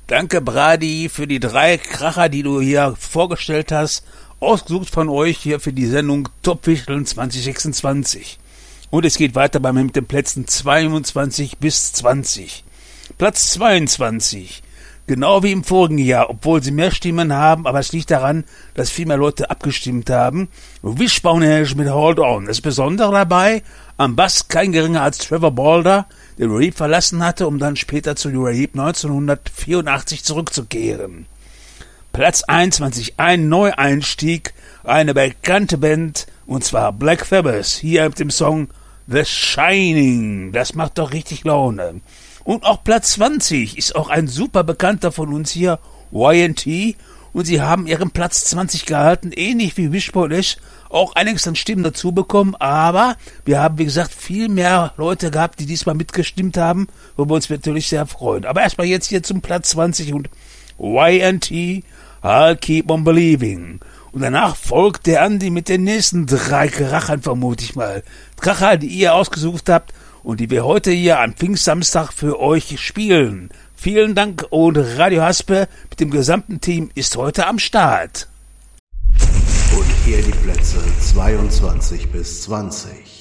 Danke, Brady, für die 3 Kracher, die du hier vorgestellt hast. Ausgesucht von euch hier für die Sendung Topwichteln 2026. Und es geht weiter mit den Plätzen 22 bis 20. Platz 22. Genau wie im vorigen Jahr, obwohl sie mehr Stimmen haben, aber es liegt daran, dass viel mehr Leute abgestimmt haben. Wishbone mit Hold On. Das Besondere dabei, am Bass kein geringer als Trevor Balder, der Raheem verlassen hatte, um dann später zu Raheem 1984 zurückzukehren. Platz 21, ein Neueinstieg, eine bekannte Band, und zwar Black Sabbath, hier mit dem Song The Shining. Das macht doch richtig Laune. Und auch Platz 20 ist auch ein super Bekannter von uns hier, Y&T, und sie haben ihren Platz 20 gehalten, ähnlich wie Wishbone Ash, auch einiges an Stimmen dazu bekommen, aber wir haben, wie gesagt, viel mehr Leute gehabt, die diesmal mitgestimmt haben, wo wir uns natürlich sehr freuen. Aber erstmal jetzt hier zum Platz 20 und Y&T, I'll Keep on Believing. Und danach folgt der Andi mit den nächsten 3 Krachern, vermute ich mal. Kracher, die ihr ausgesucht habt und die wir heute hier am Pfingstsamstag für euch spielen. Vielen Dank, und Radio Haspe mit dem gesamten Team ist heute am Start. Und hier die Plätze 22 bis 20.